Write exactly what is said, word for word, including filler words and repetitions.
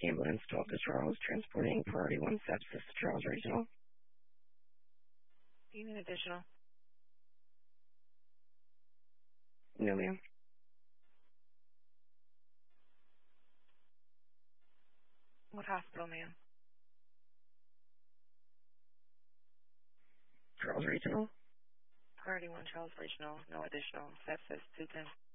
ambulance talk to Charles, transporting priority one sepsis to Charles Regional. Do you need additional? No, ma'am. What hospital, ma'am? Charles Regional. Priority one, Charles Regional. No additional. Sepsis, two ten.